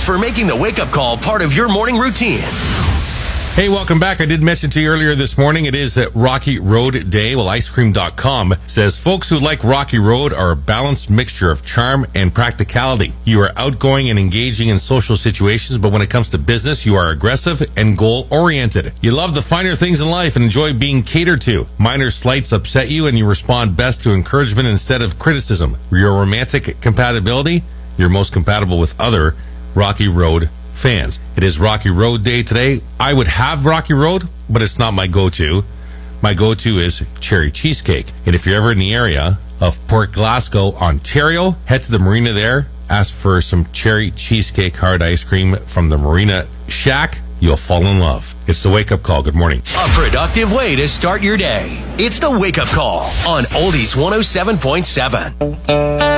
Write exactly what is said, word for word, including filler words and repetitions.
for making the wake-up call part of your morning routine. Hey, welcome back. I did mention to you earlier this morning, it is at Rocky Road Day. Well, ice cream dot com says folks who like Rocky Road are a balanced mixture of charm and practicality. You are outgoing and engaging in social situations, but when it comes to business, you are aggressive and goal-oriented. You love the finer things in life and enjoy being catered to. Minor slights upset you, and you respond best to encouragement instead of criticism. Your romantic compatibility, you're most compatible with other Rocky Road fans. It is Rocky Road Day today. I would have Rocky Road, but it's not my go-to. My go-to is cherry cheesecake. And if you're ever in the area of Port Glasgow, Ontario, head to the marina there. Ask for some cherry cheesecake hard ice cream from the Marina Shack. You'll fall in love. It's the wake-up call. Good morning. A productive way to start your day. It's the wake-up call on Oldies one oh seven point seven.